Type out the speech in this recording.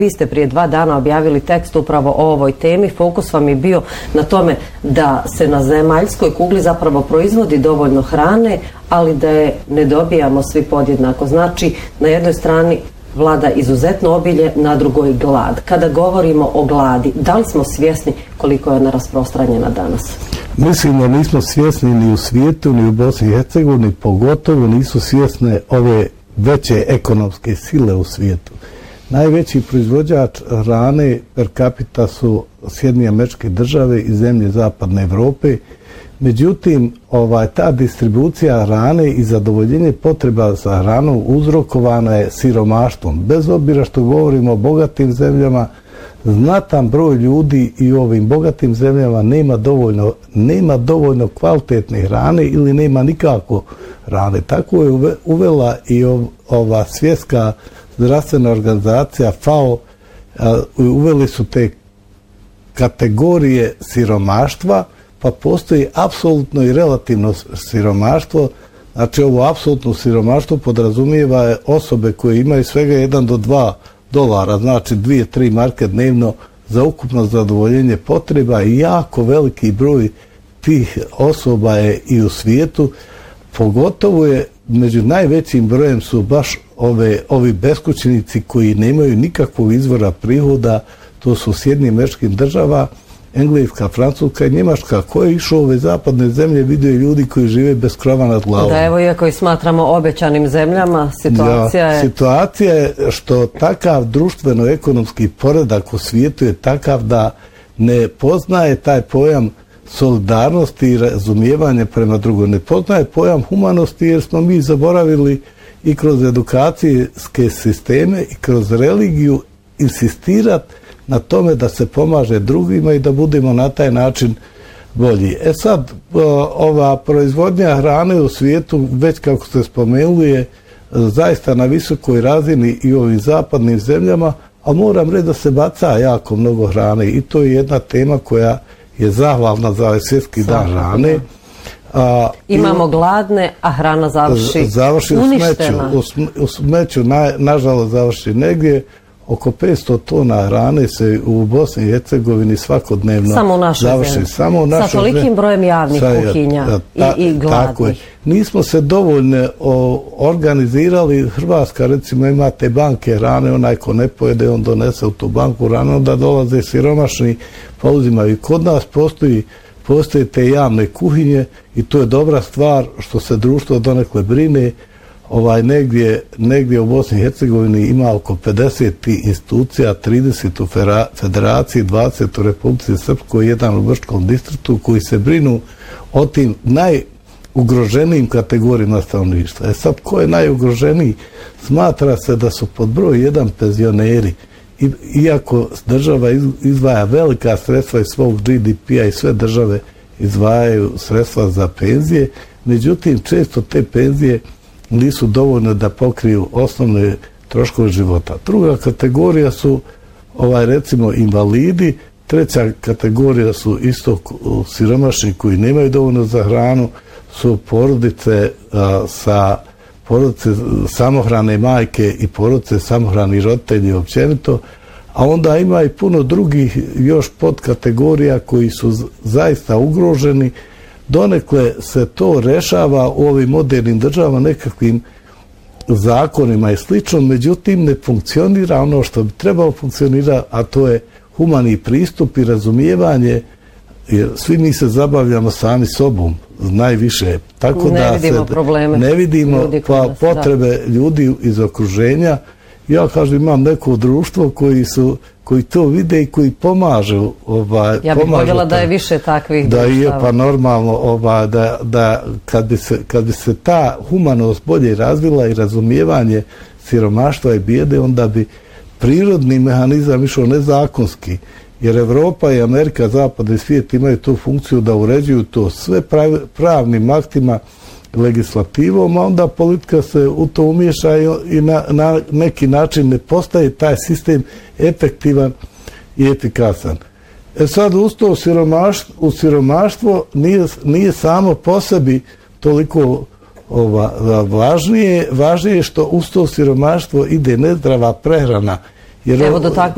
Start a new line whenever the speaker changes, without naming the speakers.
Vi ste prije 2 dana objavili tekst upravo o ovoj temi. Fokus vam je bio na tome da se na zemaljskoj kugli zapravo proizvodi dovoljno hrane, ali da je ne dobijamo svi podjednako. Znači, na jednoj strani vlada izuzetno obilje, na drugoj glad. Kada govorimo o gladi, da li smo svjesni koliko je ona rasprostranjena danas?
Mislim da nismo svjesni ni u svijetu, ni u Bosni i Hercegovini, pogotovo nisu svjesne ove veće ekonomske sile u svijetu. Najveći proizvođač hrane per capita su Sjedinjene Američke Države i zemlje Zapadne Evrope. Međutim, ta distribucija hrane i zadovoljenje potreba za hranom uzrokovana je siromaštvom. Bez obzira što govorimo o bogatim zemljama, znatan broj ljudi i u ovim bogatim zemljama nema dovoljno kvalitetne hrane ili nema nikako hrane. Tako je uvela i ova svjetska zdravstvena organizacija FAO, uveli su te kategorije siromaštva, pa postoji apsolutno i relativno siromaštvo. Znači, ovo apsolutno siromaštvo podrazumijeva osobe koje imaju svega $1 do $2, znači 2-3 marke dnevno za ukupno zadovoljenje potreba, i jako veliki broj tih osoba je i u svijetu. Pogotovo je među najvećim brojem su baš ovi beskućnici koji nemaju nikakvog izvora prihoda. To su Sjedinjene Američke Države, Engleska, Francuska i Njemačka. Ko je išao u ove zapadne zemlje, vidio je ljudi koji žive bez krova nad glavom.
Da, evo, iako i smatramo obećanim zemljama, situacija
je što takav društveno-ekonomski poredak u svijetu je takav da ne poznaje taj pojam solidarnosti i razumijevanja prema drugom. Ne poznaje pojam humanosti, jer smo mi zaboravili i kroz edukacijske sisteme i kroz religiju insistirati na tome da se pomaže drugima i da budemo na taj način bolji. Sad, ova proizvodnja hrane u svijetu, već kako ste spomenuli, je zaista na visokoj razini i u ovim zapadnim zemljama, a moram reći da se baca jako mnogo hrane, i to je jedna tema koja je zahvalna za ovaj svjetski dan hrane.
Imamo gladne, a hrana završi uništena.
U smeću, nažalost, završi negdje. Oko 500 tona hrane se u Bosni i Hercegovini svakodnevno završi. Samo u našoj
sa tolikim brojem javnih kuhinja i gladnih. Tako je.
Nismo se dovoljno organizirali. Hrvatska, recimo, ima te banke hrane, onaj ko ne pojede, on donese u tu banku hrane, onda dolaze siromašni, pa uzimaju. Kod nas postoje te javne kuhinje i to je dobra stvar što se društvo donekle brine. Negdje u Bosni i Hercegovini ima oko 50 institucija, 30 u Federaciji, 20 u Republici Srpskoj, 1 u Brčkom distriktu, koji se brinu o tim najugroženijim kategorijama stanovništva. Sad, ko je najugroženiji? Smatra se da su pod broj 1 penzioneri. Iako država izdvaja velika sredstva iz svog GDP-a i sve države izdvajaju sredstva za penzije, međutim, često te penzije nisu dovoljno da pokriju osnovne troškove života. Druga kategorija su recimo invalidi, treća kategorija su isto siromašni koji nemaju dovoljno za hranu, su porodice samohrane majke i porodice samohrani roditelji općenito, a onda ima i puno drugih još podkategorija koji su zaista ugroženi. Donekle se to rešava u ovim modernim državama nekakvim zakonima i slično, međutim ne funkcionira ono što bi trebalo funkcionira, a to je humani pristup i razumijevanje, jer svi mi se zabavljamo sami sobom najviše. Tako da ne vidimo potrebe ljudi iz okruženja. Ja kažem, imam neko društvo koji to vide i koji pomažu.
Ja bih voljela da je više takvih društava.
Da je, pa normalno, da kad bi se ta humanost bolje razvila i razumijevanje siromaštva i bijede, onda bi prirodni mehanizam išao nezakonski. Jer Evropa i Amerika, zapadni svijet imaju tu funkciju da uređuju to sve pravnim aktima, legislativom, a onda politika se u to umiješa i na neki način ne postaje taj sistem efektivan i efikasan. Sad, uz to siromaštvo nije samo po sebi toliko važnije što uz to siromaštvo ide nezdrava prehrana.
Evo, dotaknuli